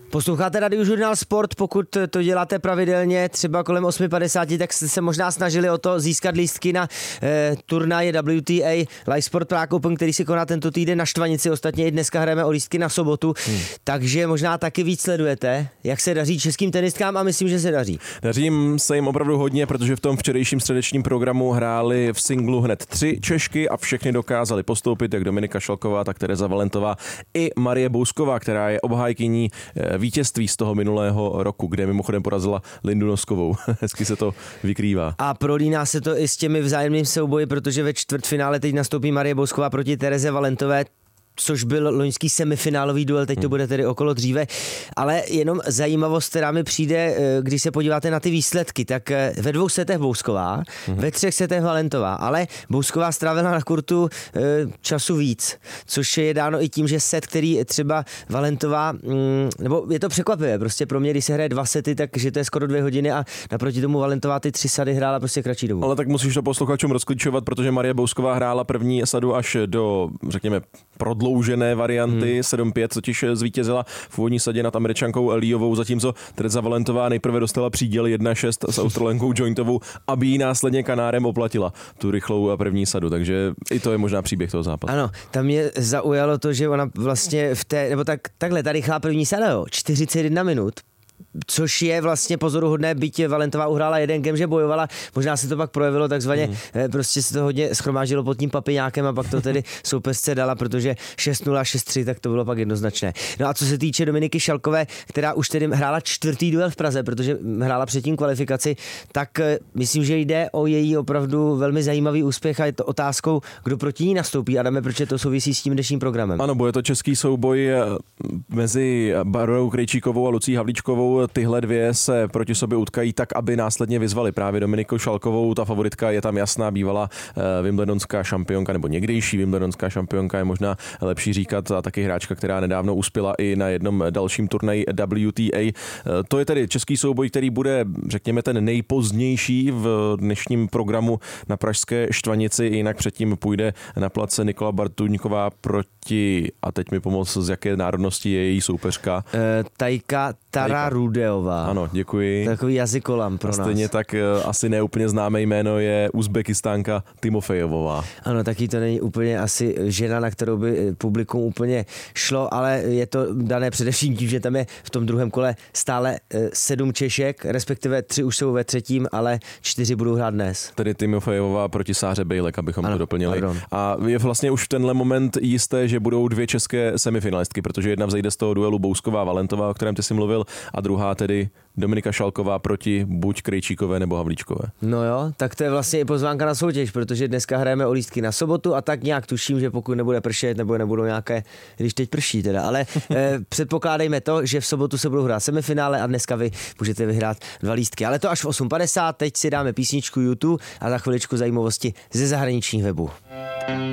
Posloucháte Radiožurnál Sport, pokud to děláte pravidelně, třeba kolem 8:50, tak jste se možná snažili o to získat lístky na turnaj WTA Live Sport Prague Open, který se koná tento týden na Štvanici. Ostatně i dneska hrajeme o lístky na sobotu, takže možná taky víc sledujete, jak se daří českým tenistkám a myslím, že se daří. Daří se jim opravdu hodně, protože v tom včerejším středečním programu hráli v singlu hned 3 Češky a všechny dokázali postoupit, jak Dominika Šalková, tak Tereza Valentová i Marie Bousková, která je obhájkyní vítězství z toho minulého roku, kde mimochodem porazila Lindu Noskovou. Hezky se to vykrývá. A prolíná se to i s těmi vzájemnými souboji, protože ve čtvrtfinále teď nastoupí Marie Bousková proti Tereze Valentové, což byl loňský semifinálový duel, teď to bude tedy okolo dříve, ale jenom zajímavost, která mi přijde, když se podíváte na ty výsledky, tak ve 2 setech Bousková, ve 3 setech Valentová, ale Bousková strávila na kurtu času víc, což je dáno i tím, že set, který třeba Valentová, nebo je to překvapivé, prostě pro mě, když se hraje 2 sety, takže to je skoro 2 hodiny a naproti tomu Valentová ty 3 sady hrála prostě kratší dobu. Ale tak musíš to posluchačům rozklíčovat, protože Marie Bousková hrála první sadu až do, řekněme, prodloužené varianty 7-5, totiž zvítězila v úvodní sadě nad Američankou Eliovou, zatímco Tereza Valentová nejprve dostala příděl 1-6 s Australankou Jointovou, aby jí následně Kanárem oplatila tu rychlou první sadu, takže i to je možná příběh toho zápasu. Ano, tam mě zaujalo to, že ona vlastně takhle, ta rychlá první sada, 41 minut, což je vlastně pozoruhodné, byť Valentová uhrála jeden game, že bojovala, možná se to pak projevilo takzvaně, prostě se to hodně schromáždilo pod tím papiňákem a pak to tedy soupeřce dala, protože 6-0, 6-3, tak to bylo pak jednoznačné. No a co se týče Dominiky Šalkové, která už tedy hrála 4. duel v Praze, protože hrála předtím kvalifikaci, tak myslím, že jde o její opravdu velmi zajímavý úspěch a je to otázkou, kdo proti ní nastoupí. Adame, proč to souvisí s tím dnešním programem? Ano, bude to český souboj mezi Barborou Krejčíkovou a Lucí Havlíčkovou. Tyhle dvě se proti sobě utkají tak, aby následně vyzvali právě Dominiku Šalkovou. Ta favoritka je tam jasná, bývalá wimbledonská šampionka, nebo někdejší wimbledonská šampionka, je možná lepší říkat, a taky hráčka, která nedávno uspěla i na jednom dalším turnaji WTA. To je tedy český souboj, který bude, řekněme, ten nejpozdější v dnešním programu na pražské Štvanici, jinak předtím půjde na place Nikola Bartuňková proti, a teď mi pomoct, z jaké národnosti je její soupeřka? Tajka Tararudeová. Ano, děkuji. Takový jazykolam pro nás. Stejně tak asi neúplně známé jméno je Uzbekistánka Timofejovová. Ano, taky to není úplně asi žena, na kterou by publikum úplně šlo, ale je to dané především tím, že tam je v tom druhém kole stále 7 Češek, respektive 3 už jsou ve 3., ale 4 budou hrát dnes. Tedy Timofejová proti Sáře Bejlek, abychom to doplnili. Pardon. A je vlastně už v tenhle moment jisté, že budou 2 české semifinalistky, protože jedna vzejde z toho duelu Bousková Valentová, o kterém ty jsi mluvil, a druhá tedy Dominika Šalková proti buď Krejčíkové nebo Havlíčkové. No jo, tak to je vlastně i pozvánka na soutěž, protože dneska hrajeme o lístky na sobotu a tak nějak tuším, že pokud nebude pršet nebo nebudou nějaké, když teď prší teda, ale předpokládejme to, že v sobotu se budou hrát semifinále a dneska vy můžete vyhrát 2 lístky. Ale to až v 8:50, teď si dáme písničku YouTube a za chviličku zajímavosti ze zahraničních webů.